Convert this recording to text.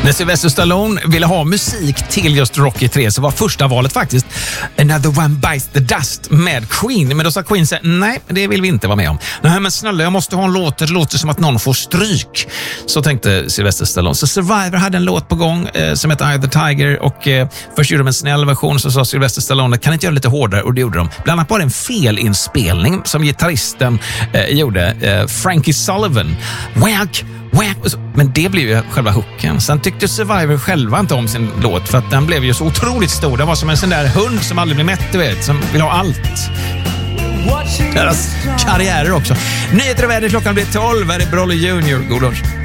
När Sylvester Stallone ville ha musik till just Rocky 3 så var första valet faktiskt Another One Bites the Dust med Queen. Men då sa Queen så nej, det vill vi inte vara med om. Nej, men snälla, jag måste ha en låt. Det låter som att någon får stryk. Så tänkte Sylvester Stallone. Så Survivor hade en låt på gång som heter Eye of the Tiger och först gjorde de en snäll version, så sa Sylvester Stallone, kan inte göra lite hårdare, och det gjorde de. Bland annat var det en felinspelning som gitarristen gjorde, Frankie Sullivan. Whack. Men det blev ju själva hooken. Sen tyckte Survivor själva inte om sin låt för att den blev ju så otroligt stor. Den var som en sån där hund som aldrig blir mätt, du vet, som vill ha allt. Deras karriärer också. Nyheter och väder, klockan blir 12. Här är Broly Junior. God lunch.